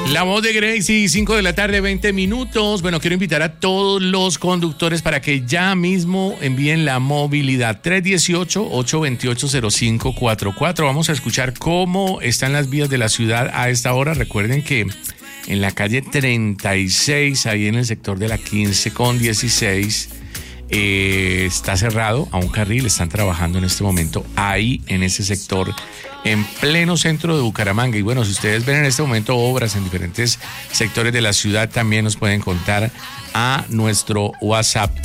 La voz de Gracie, 5 de la tarde, 20 minutos. Bueno, quiero invitar a todos los conductores para que ya mismo envíen la movilidad 318-828-0544. Vamos a escuchar cómo están las vías de la ciudad a esta hora. Recuerden que en la calle 36, ahí en el sector de la 15 con 16, está cerrado a un carril. Están trabajando en este momento ahí en ese sector, en pleno centro de Bucaramanga. Y bueno, si ustedes ven en este momento obras en diferentes sectores de la ciudad, también nos pueden contar a nuestro WhatsApp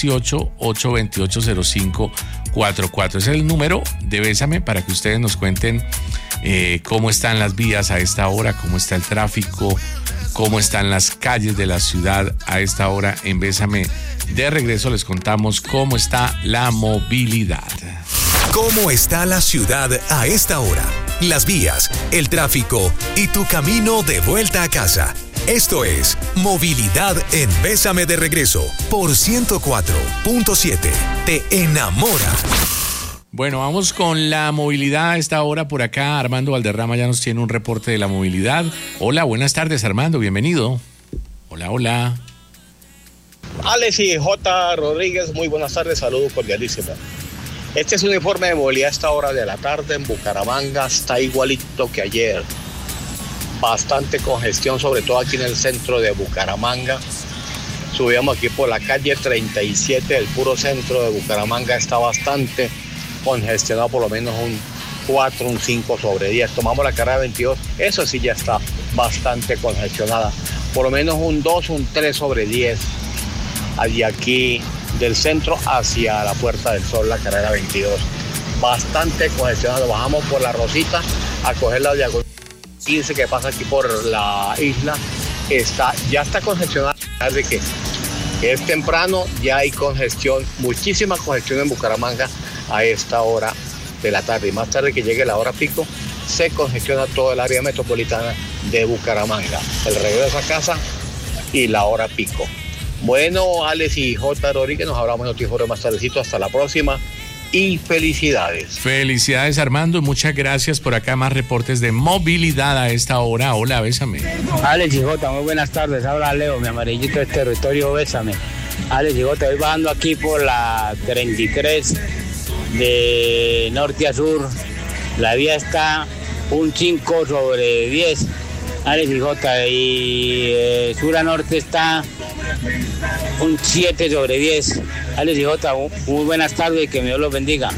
318-828-0544. Ese es el número de Bésame para que ustedes nos cuenten cómo están las vías a esta hora, cómo está el tráfico, cómo están las calles de la ciudad a esta hora. En Bésame de regreso les contamos cómo está la movilidad. ¿Cómo está la ciudad a esta hora? Las vías, el tráfico y tu camino de vuelta a casa. Esto es Movilidad en Bésame de regreso por 104.7. Te enamora. Bueno, vamos con la movilidad a esta hora por acá. Armando Valderrama ya nos tiene un reporte de la movilidad. Hola, buenas tardes, Armando, bienvenido. Hola, hola. Alex y J. Rodríguez, muy buenas tardes, saludos cordialísimos. Este es un informe de movilidad a esta hora de la tarde en Bucaramanga, está igualito que ayer. Bastante congestión, sobre todo aquí en el centro de Bucaramanga. Subíamos aquí por la calle 37, el puro centro de Bucaramanga está bastante congestionado, por lo menos un 4, un 5 sobre 10. Tomamos la carrera 22, eso sí ya está bastante congestionada. Por lo menos un 2, un 3 sobre 10. Allí aquí del centro hacia la Puerta del Sol, la carrera 22. Bastante congestionado. Bajamos por la Rosita a coger la diagonal 15 que pasa aquí por la isla. Ya está congestionada. De que es temprano, ya hay congestión, muchísima congestión en Bucaramanga a esta hora de la tarde. Y más tarde que llegue la hora pico, se congestiona todo el área metropolitana de Bucaramanga. El regreso a casa y la hora pico. Bueno, Alex y J. Rodríguez, nos hablamos en otro informe más tardecito. Hasta la próxima y felicidades. Felicidades, Armando, y muchas gracias por acá. Más reportes de movilidad a esta hora. Hola, Bésame. Alex y J, muy buenas tardes. Habla Leo, mi amarillito de territorio, Bésame. Alex y J, voy bajando aquí por la 33 de norte a sur. La vía está un 5 sobre 10. Alex y J, y sur a norte está un 7 sobre 10. Alex y J, muy buenas tardes y que Dios los bendiga.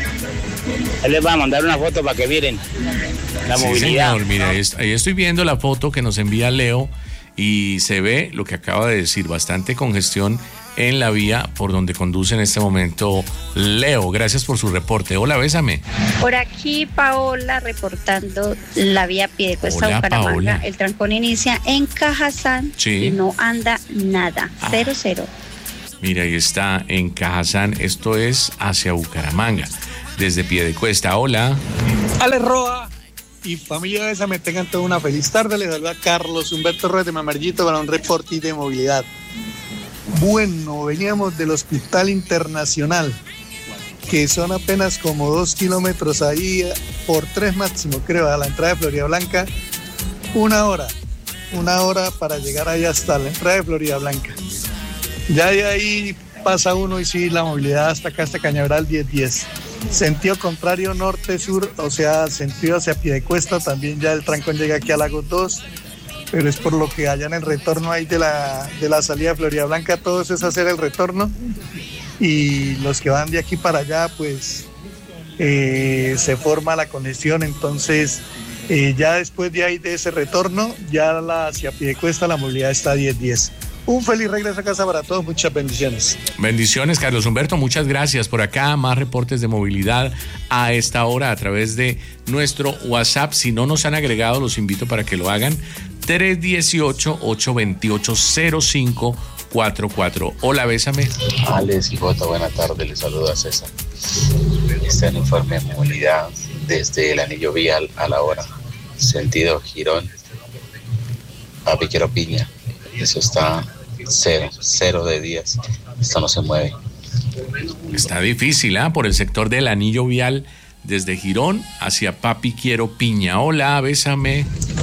Él les va a mandar una foto para que miren la movilidad. Señor, mire, ahí estoy viendo la foto que nos envía Leo y se ve lo que acaba de decir, bastante congestión en la vía por donde conduce en este momento Leo. Gracias por su reporte. Hola, Bésame. Por aquí Paola reportando la vía Piedecuesta Bucaramanga. Paola. El trancón inicia en Cajazán, sí, y no anda nada. 0-0. Mira, ahí está en Cajazán. Esto es hacia Bucaramanga, desde Piedecuesta. Hola. Alex Roa y familia Bésame, tengan toda una feliz tarde. Les saluda Carlos Humberto Ruiz de Mamarillito para un reporte de movilidad. Bueno, veníamos del Hospital Internacional, que son apenas como 2 kilómetros ahí, por 3 máximo, creo, a la entrada de Florida Blanca. Una hora para llegar ahí hasta la entrada de Florida Blanca. Ya de ahí pasa uno y sí, la movilidad hasta acá, hasta Cañaveral 10-10. Sentido contrario norte-sur, o sea, sentido hacia Piedecuesta, también ya el trancón llega aquí a Lagos 2. Pero es por lo que allá en el retorno ahí de la salida de Florida Blanca, todo eso es hacer el retorno, y los que van de aquí para allá, pues se forma la conexión. Entonces ya después de ahí de ese retorno, ya hacia Piedecuesta la movilidad está 10-10. Un feliz regreso a casa para todos, muchas bendiciones. Bendiciones, Carlos Humberto, muchas gracias por acá. Más reportes de movilidad a esta hora a través de nuestro WhatsApp. Si no nos han agregado, los invito para que lo hagan. 318-828-0544. Hola, Bésame. Alex y Jota, buenas tardes, les saluda César. Está en informe de movilidad desde el anillo vial a la hora, sentido Girón a Piquero Piña. Eso está 0 de días, esto no se mueve. Está difícil, por el sector del anillo vial desde Girón hacia Papi Quiero Piña. Hola, Bésame.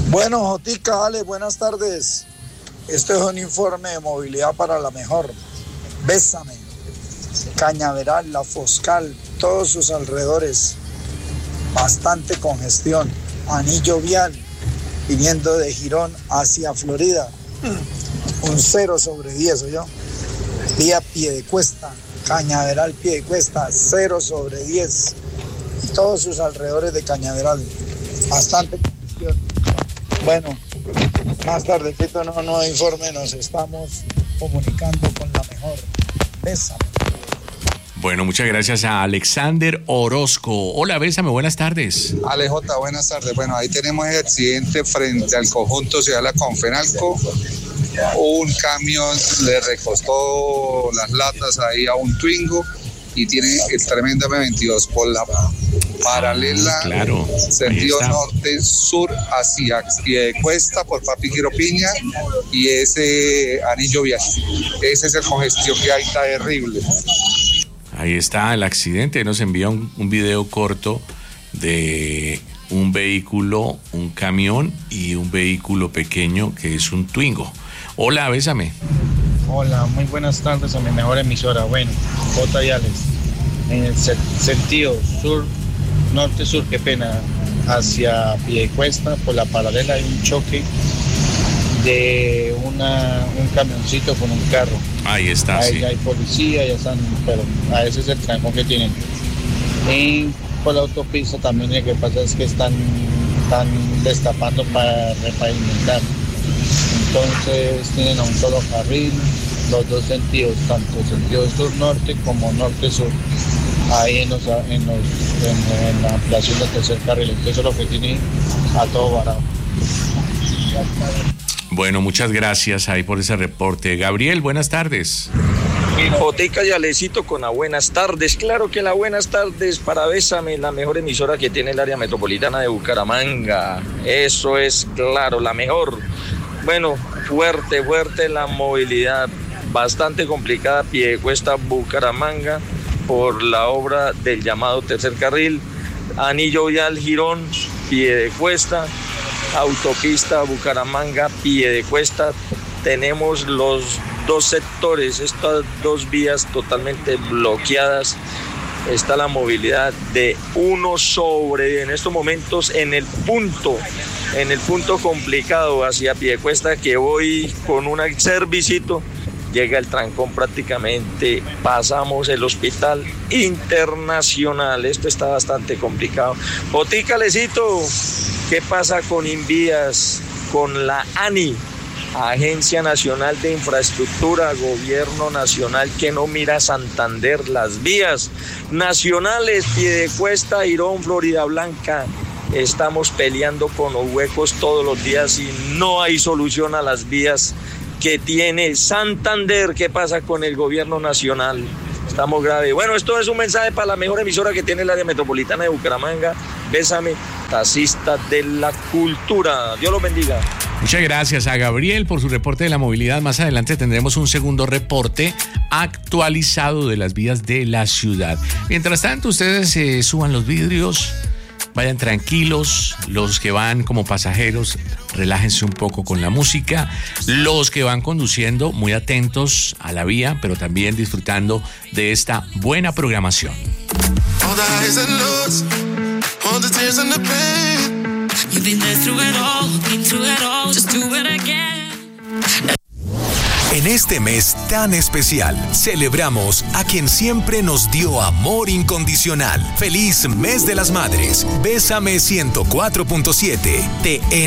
Bueno, Jotica, Ale, buenas tardes. Este es un informe de movilidad para la mejor. Bésame, Cañaveral, La Foscal, todos sus alrededores. Bastante congestión. Anillo vial, viniendo de Girón hacia Florida. Un 0/10, ¿oyó? Vía Piedecuesta, Cañaveral, Piedecuesta, 0/10. Y todos sus alrededores de Cañaveral. Bastante congestión. Bueno, más tardecito no informe, nos estamos comunicando con la mejor. Bésame. Bueno, muchas gracias a Alexander Orozco. Hola, Bésame, buenas tardes. Alejota, buenas tardes. Bueno, ahí tenemos el accidente frente al conjunto Ciudad La Confenalco. Un camión le recostó las latas ahí a un Twingo y tiene el tremenda M22 por la paralela, claro, sentido norte-sur hacia Piedecuesta por Papi Quiropiña y ese anillo vial. Ese es el congestión que hay, está terrible. Ahí está el accidente. Nos envía un video corto de un vehículo, un camión y un vehículo pequeño que es un Twingo. Hola, Bésame. Hola, muy buenas tardes a mi mejor emisora. Bueno, J. y Alex, en el sentido norte-sur, qué pena, hacia Piedecuesta, por la paralela hay un choque de un camioncito con un carro. Ahí está, ahí sí. Hay policía, ya están, pero a ese es el trancón que tienen. Por la autopista también lo que pasa es que están destapando para repavimentar. Entonces tienen a un solo carril, los dos sentidos, tanto sentido sur-norte como norte-sur, ahí en la ampliación del tercer carril. Entonces eso es lo que tiene a todo varado. Bueno, muchas gracias ahí por ese reporte. Gabriel, buenas tardes. Jotica y Alecito con las buenas tardes. Claro que las buenas tardes para Bésame, la mejor emisora que tiene el área metropolitana de Bucaramanga. Eso es claro, la mejor. Bueno, fuerte la movilidad, bastante complicada, Piedecuesta, Bucaramanga, por la obra del llamado tercer carril, anillo vial Girón, Piedecuesta, autopista Bucaramanga, Piedecuesta. Tenemos los dos sectores, estas dos vías totalmente bloqueadas. Está la movilidad de en estos momentos en el punto complicado hacia Piedecuesta, que voy con un servicito, llega el trancón prácticamente, pasamos el Hospital Internacional, esto está bastante complicado. Jotica, Lecito, ¿qué pasa con Invías, con la ANI? Agencia Nacional de Infraestructura, Gobierno Nacional que no mira a Santander, las vías nacionales, Piedecuesta, Girón, Florida Blanca, estamos peleando con los huecos todos los días y no hay solución a las vías que tiene Santander. ¿Qué pasa con el Gobierno Nacional? Estamos graves. Bueno, esto es un mensaje para la mejor emisora que tiene el área metropolitana de Bucaramanga. Bésame, taxista de la cultura. Dios los bendiga. Muchas gracias a Gabriel por su reporte de la movilidad. Más adelante tendremos un segundo reporte actualizado de las vías de la ciudad. Mientras tanto, ustedes suban los vidrios, vayan tranquilos. Los que van como pasajeros, relájense un poco con la música. Los que van conduciendo, muy atentos a la vía, pero también disfrutando de esta buena programación. En este mes tan especial, celebramos a quien siempre nos dio amor incondicional. ¡Feliz Mes de las Madres! Bésame 104.7 te